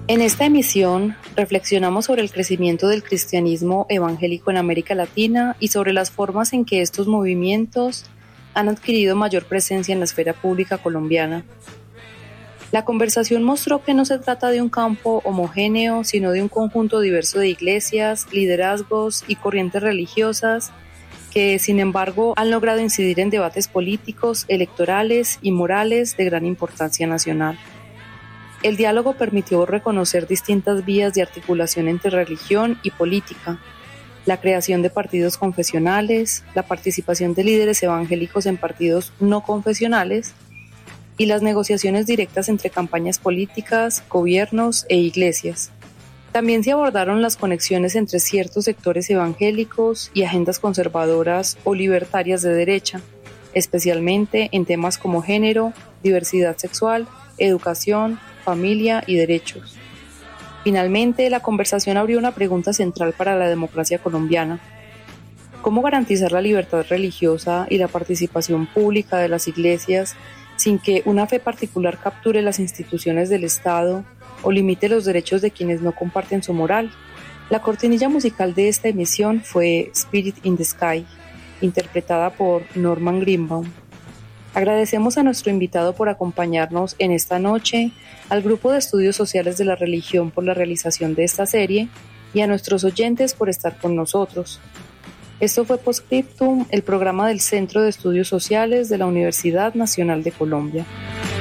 En esta emisión reflexionamos sobre el crecimiento del cristianismo evangélico en América Latina y sobre las formas en que estos movimientos han adquirido mayor presencia en la esfera pública colombiana. La conversación mostró que no se trata de un campo homogéneo, sino de un conjunto diverso de iglesias, liderazgos y corrientes religiosas que, sin embargo, han logrado incidir en debates políticos, electorales y morales de gran importancia nacional. El diálogo permitió reconocer distintas vías de articulación entre religión y política, la creación de partidos confesionales, la participación de líderes evangélicos en partidos no confesionales y las negociaciones directas entre campañas políticas, gobiernos e iglesias. También se abordaron las conexiones entre ciertos sectores evangélicos y agendas conservadoras o libertarias de derecha, especialmente en temas como género, diversidad sexual, educación, familia y derechos. Finalmente, la conversación abrió una pregunta central para la democracia colombiana: ¿cómo garantizar la libertad religiosa y la participación pública de las iglesias sin que una fe particular capture las instituciones del Estado o limite los derechos de quienes no comparten su moral? La cortinilla musical de esta emisión fue Spirit in the Sky, interpretada por Norman Greenbaum. Agradecemos a nuestro invitado por acompañarnos en esta noche, al Grupo de Estudios Sociales de la Religión por la realización de esta serie y a nuestros oyentes por estar con nosotros. Esto fue Postscriptum, el programa del Centro de Estudios Sociales de la Universidad Nacional de Colombia.